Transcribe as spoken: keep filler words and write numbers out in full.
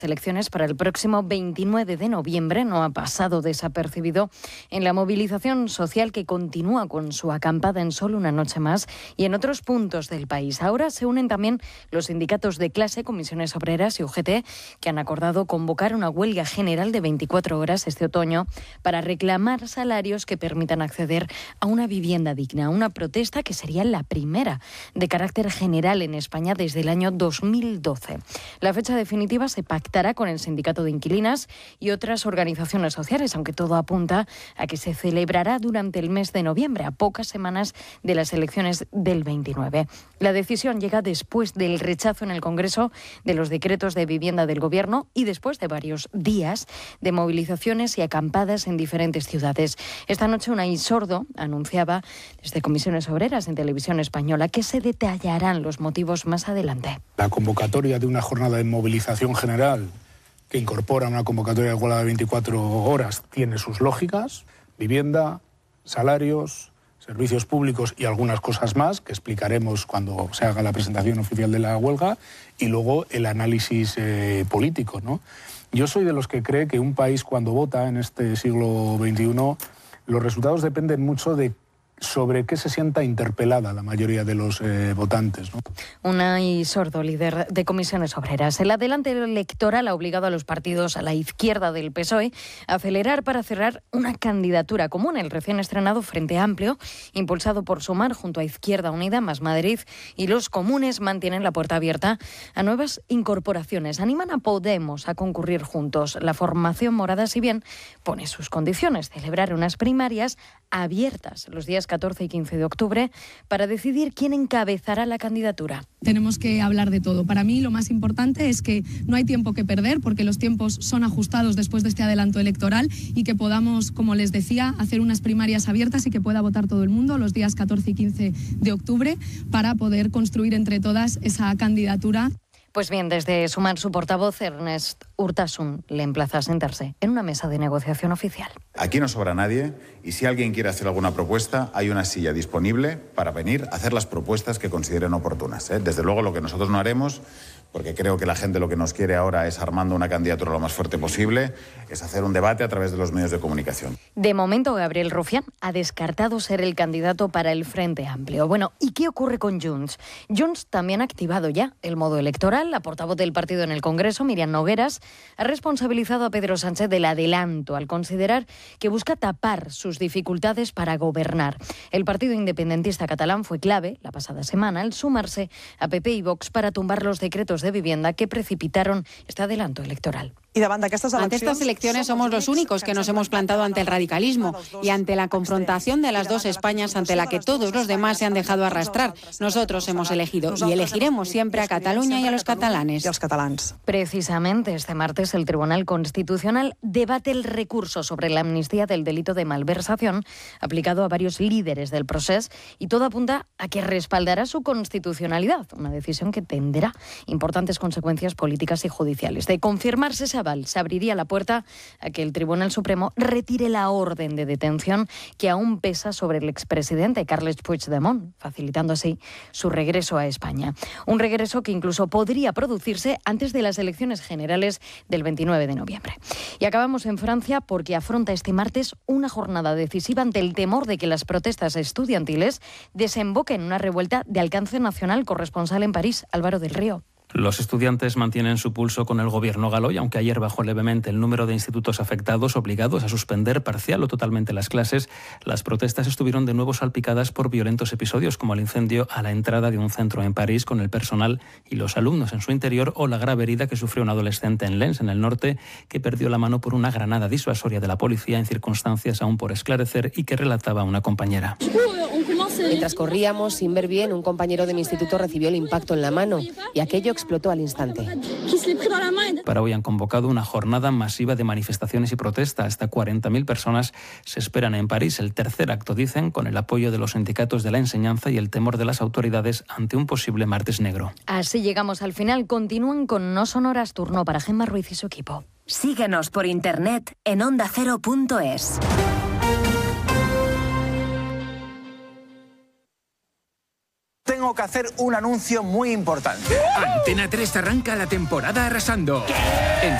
Elecciones para el próximo veintinueve de noviembre no ha pasado desapercibido en la movilización social que continúa con su acampada en solo una noche más y en otros puntos del país. Ahora se unen también los sindicatos de clase, comisiones obreras y U G T, que han acordado convocar una huelga general de veinticuatro horas este otoño para reclamar salarios que permitan acceder a una vivienda digna. Una protesta que sería la primera de carácter general en España desde el año dos mil doce. La fecha definitiva se pacta estará con el Sindicato de Inquilinas y otras organizaciones sociales, aunque todo apunta a que se celebrará durante el mes de noviembre, a pocas semanas de las elecciones del veintinueve. La decisión llega después del rechazo en el Congreso de los decretos de vivienda del Gobierno y después de varios días de movilizaciones y acampadas en diferentes ciudades. Esta noche Unai Sordo anunciaba desde Comisiones Obreras en Televisión Española que se detallarán los motivos más adelante. La convocatoria de una jornada de movilización general que incorpora una convocatoria de huelga de veinticuatro horas tiene sus lógicas: vivienda, salarios, servicios públicos y algunas cosas más que explicaremos cuando se haga la presentación oficial de la huelga, y luego el análisis eh, político, ¿no? Yo soy de los que cree que un país, cuando vota en este siglo veintiuno, los resultados dependen mucho de sobre qué se sienta interpelada la mayoría de los eh, votantes, ¿no? Unai Sordo, líder de Comisiones Obreras. El adelante electoral ha obligado a los partidos a la izquierda del P S O E a acelerar para cerrar una candidatura común. El recién estrenado Frente Amplio, impulsado por Sumar junto a Izquierda Unida, Más Madrid y los comunes, mantienen la puerta abierta a nuevas incorporaciones. Animan a Podemos a concurrir juntos. La formación morada, si bien pone sus condiciones: celebrar unas primarias abiertas los días catorce y quince de octubre para decidir quién encabezará la candidatura. Tenemos que hablar de todo. Para mí lo más importante es que no hay tiempo que perder, porque los tiempos son ajustados después de este adelanto electoral, y que podamos, como les decía, hacer unas primarias abiertas y que pueda votar todo el mundo los días catorce y quince de octubre para poder construir entre todas esa candidatura. Pues bien, desde Sumar, su portavoz, Ernest Urtasun, le emplaza a sentarse en una mesa de negociación oficial. Aquí no sobra nadie, y si alguien quiere hacer alguna propuesta, hay una silla disponible para venir a hacer las propuestas que consideren oportunas, ¿eh? Desde luego, lo que nosotros no haremos, porque creo que la gente lo que nos quiere ahora es, armando una candidatura lo más fuerte posible, es hacer un debate a través de los medios de comunicación. De momento, Gabriel Rufián ha descartado ser el candidato para el Frente Amplio. Bueno, ¿y qué ocurre con Junts? Junts también ha activado ya el modo electoral. La portavoz del partido en el Congreso, Míriam Nogueras, ha responsabilizado a Pedro Sánchez del adelanto al considerar que busca tapar sus dificultades para gobernar. El partido independentista catalán fue clave la pasada semana al sumarse a P P y Vox para tumbar los decretos de vivienda que precipitaron este adelanto electoral. Y ante estas elecciones somos los únicos que nos hemos plantado ante el radicalismo y ante la confrontación de las dos Españas, ante la que todos los demás se han dejado arrastrar. Nosotros hemos elegido y elegiremos siempre a Cataluña y a los catalanes. Precisamente este martes el Tribunal Constitucional debate el recurso sobre la amnistía del delito de malversación aplicado a varios líderes del Procés, y todo apunta a que respaldará su constitucionalidad, una decisión que tendrá importantes consecuencias políticas y judiciales. De confirmarse ese aval, se abriría la puerta a que el Tribunal Supremo retire la orden de detención que aún pesa sobre el expresidente Carles Puigdemont, facilitando así su regreso a España. Un regreso que incluso podría producirse antes de las elecciones generales del veintinueve de noviembre. Y acabamos en Francia, porque afronta este martes una jornada decisiva ante el temor de que las protestas estudiantiles desemboquen en una revuelta de alcance nacional. Corresponsal en París, Álvaro del Río. Los estudiantes mantienen su pulso con el gobierno galo, y aunque ayer bajó levemente el número de institutos afectados obligados a suspender parcial o totalmente las clases, las protestas estuvieron de nuevo salpicadas por violentos episodios, como el incendio a la entrada de un centro en París con el personal y los alumnos en su interior, o la grave herida que sufrió un adolescente en Lens, en el norte, que perdió la mano por una granada disuasoria de la policía en circunstancias aún por esclarecer y que relataba una compañera. Mientras corríamos sin ver bien, un compañero de mi instituto recibió el impacto en la mano y aquello explotó al instante. Para hoy han convocado una jornada masiva de manifestaciones y protesta. Hasta cuarenta mil personas se esperan en París. El tercer acto, dicen, con el apoyo de los sindicatos de la enseñanza y el temor de las autoridades ante un posible martes negro. Así llegamos al final. Continúan con No Sonoras, turno para Gemma Ruiz y su equipo. Síguenos por internet en onda cero punto es. Tengo tengo que hacer un anuncio muy importante. Antena tres arranca la temporada arrasando. En